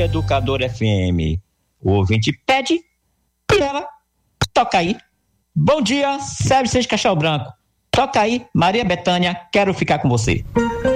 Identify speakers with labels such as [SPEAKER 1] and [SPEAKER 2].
[SPEAKER 1] Educador FM. O ouvinte pede e ela toca aí. Bom dia, Sérgio Seis Cachorro Branco. Toca aí, Maria Bethânia, quero ficar com você.